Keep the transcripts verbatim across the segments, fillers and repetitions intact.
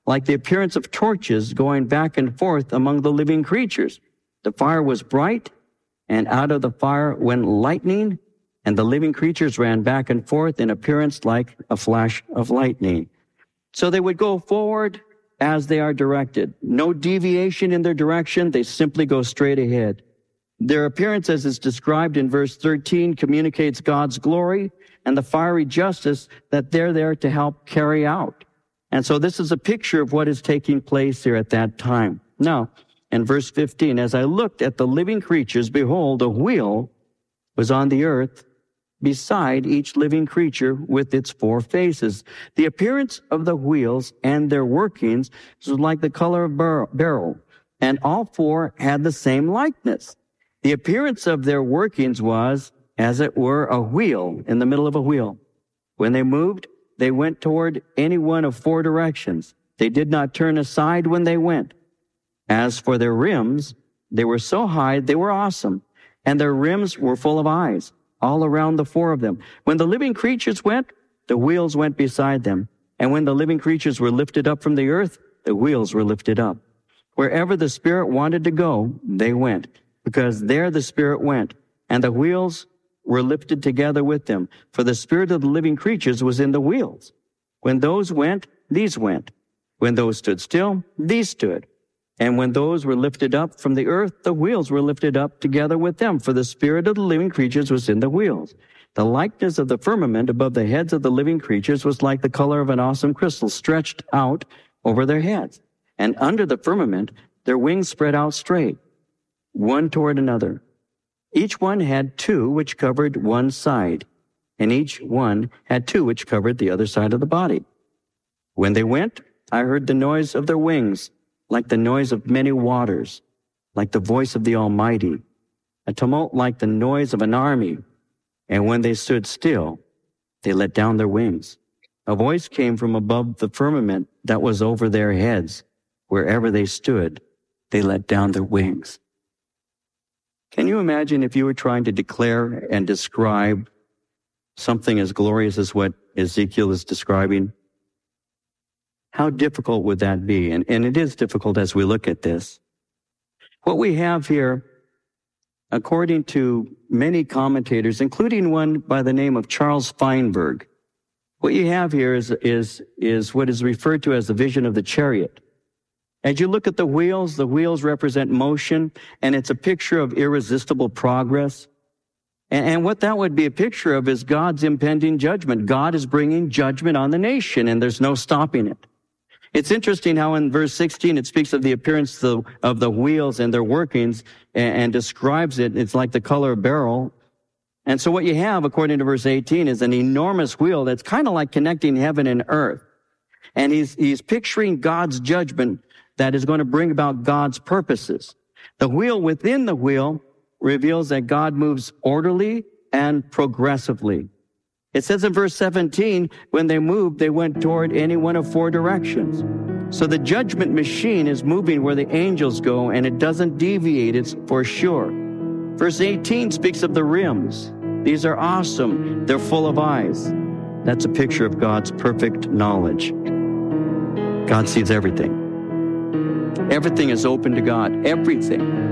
like the appearance of torches going back and forth among the living creatures. The fire was bright, and out of the fire went lightning, and the living creatures ran back and forth in appearance like a flash of lightning. So they would go forward as they are directed. No deviation in their direction. They simply go straight ahead. Their appearance, as is described in verse thirteen, communicates God's glory and the fiery justice that they're there to help carry out. And so this is a picture of what is taking place here at that time. Now, in verse fifteen, as I looked at the living creatures, behold, a wheel was on the earth beside each living creature with its four faces. The appearance of the wheels and their workings was like the color of bar- beryl, and all four had the same likeness. The appearance of their workings was, as it were, a wheel in the middle of a wheel. When they moved, they went toward any one of four directions. They did not turn aside when they went. As for their rims, they were so high, they were awesome, and their rims were full of eyes, all around the four of them. When the living creatures went, the wheels went beside them. And when the living creatures were lifted up from the earth, the wheels were lifted up. Wherever the Spirit wanted to go, they went, because there the Spirit went, and the wheels were lifted together with them. For the Spirit of the living creatures was in the wheels. When those went, these went. When those stood still, these stood. And when those were lifted up from the earth, the wheels were lifted up together with them, for the Spirit of the living creatures was in the wheels. The likeness of the firmament above the heads of the living creatures was like the color of an awesome crystal stretched out over their heads. And under the firmament, their wings spread out straight, one toward another. Each one had two which covered one side, and each one had two which covered the other side of the body. When they went, I heard the noise of their wings, like the noise of many waters, like the voice of the Almighty, a tumult like the noise of an army. And when they stood still, they let down their wings. A voice came from above the firmament that was over their heads. Wherever they stood, they let down their wings. Can you imagine if you were trying to declare and describe something as glorious as what Ezekiel is describing? How difficult would that be? And, and it is difficult as we look at this. What we have here, according to many commentators, including one by the name of Charles Feinberg, what you have here is, is, is what is referred to as the vision of the chariot. As you look at the wheels, the wheels represent motion, and it's a picture of irresistible progress. And, and what that would be a picture of is God's impending judgment. God is bringing judgment on the nation, and there's no stopping it. It's interesting how in verse sixteen it speaks of the appearance of the, of the wheels and their workings and, and describes it. It's like the color of beryl. And so what you have, according to verse eighteen, is an enormous wheel that's kind of like connecting heaven and earth. And he's, he's picturing God's judgment that is going to bring about God's purposes. The wheel within the wheel reveals that God moves orderly and progressively. It says in verse seventeen, when they moved, they went toward any one of four directions. So the judgment machine is moving where the angels go, and it doesn't deviate, it's for sure. Verse eighteen speaks of the rims. These are awesome. They're full of eyes. That's a picture of God's perfect knowledge. God sees everything. Everything is open to God. Everything.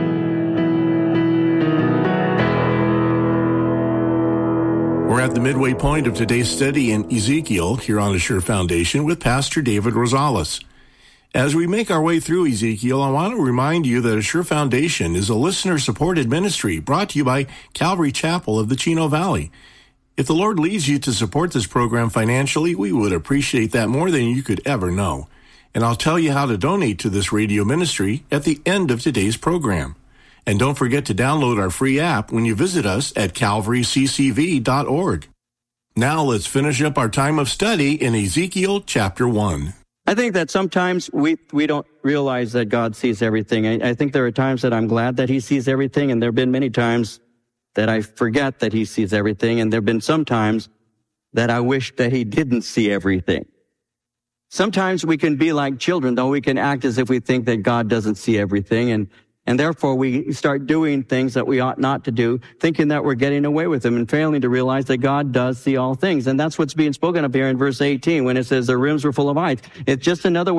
We're at the midway point of today's study in Ezekiel here on Assure Foundation with Pastor David Rosales. As we make our way through Ezekiel, I want to remind you that Assure Foundation is a listener-supported ministry brought to you by Calvary Chapel of the Chino Valley. If the Lord leads you to support this program financially, we would appreciate that more than you could ever know. And I'll tell you how to donate to this radio ministry at the end of today's program. And don't forget to download our free app when you visit us at calvary c c v dot org. Now let's finish up our time of study in Ezekiel chapter one. I think that sometimes we we don't realize that God sees everything. I, I think there are times that I'm glad that he sees everything, and there have been many times that I forget that he sees everything, and there have been some times that I wish that he didn't see everything. Sometimes we can be like children, though. We can act as if we think that God doesn't see everything, and And therefore, we start doing things that we ought not to do, thinking that we're getting away with them and failing to realize that God does see all things. And that's what's being spoken of here in verse eighteen when it says their rims were full of eyes. It's just another way